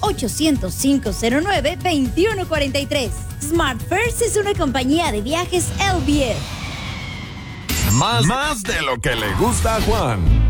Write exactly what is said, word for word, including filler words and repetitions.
ochocientos, cinco cero nueve, veintiuno cuarenta y tres. Smart First es una compañía de viajes L B F. Más, más de lo que le gusta a Juan.